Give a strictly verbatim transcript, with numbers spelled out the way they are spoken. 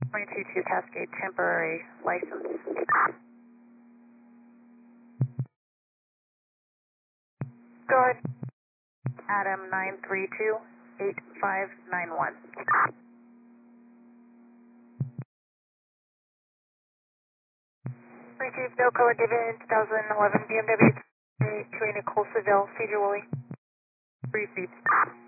twenty twenty-two Cascade temporary license. Go ahead. Adam nine three two eight five nine one. Received no color given twenty eleven B M W to a Nicole Seville, Cedar Woolley. Received.